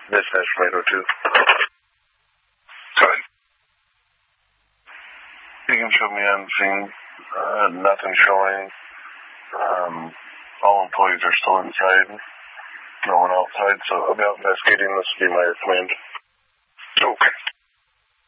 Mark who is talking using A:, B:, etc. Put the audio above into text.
A: Dispatch from 802.
B: Go ahead.
A: You can show me on scene. Nothing showing. All employees are still inside. No one outside, so I'll be out investigating. This will be my command.
B: Okay.